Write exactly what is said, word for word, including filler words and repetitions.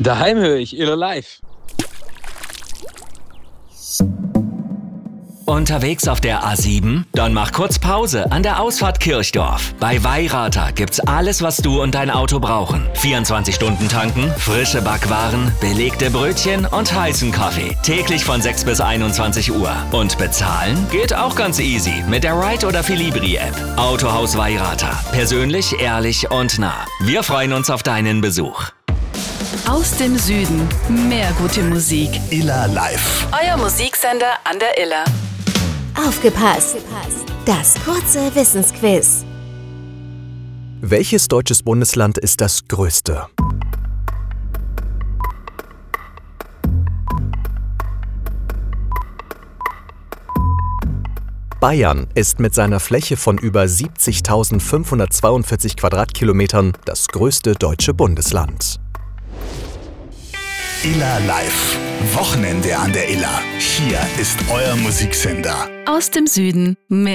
Daheim höre ich Iller live. Unterwegs auf der A sieben? Dann mach kurz Pause an der Ausfahrt Kirchdorf. Bei Weirater gibt's alles, was du und dein Auto brauchen. vierundzwanzig Stunden tanken, frische Backwaren, belegte Brötchen und heißen Kaffee. Täglich von sechs bis einundzwanzig Uhr. Und bezahlen geht auch ganz easy mit der Ride- oder Filibri-App. Autohaus Weirater. Persönlich, ehrlich und nah. Wir freuen uns auf deinen Besuch. Aus dem Süden. Mehr gute Musik. Iller live. Euer Musiksender an der Iller. Aufgepasst! Das kurze Wissensquiz. Welches deutsches Bundesland ist das größte? Bayern ist mit seiner Fläche von über siebzigtausendfünfhundertzweiundvierzig Quadratkilometern das größte deutsche Bundesland. Iller live. Wochenende an der Iller. Hier ist euer Musiksender. Aus dem Süden. Mehr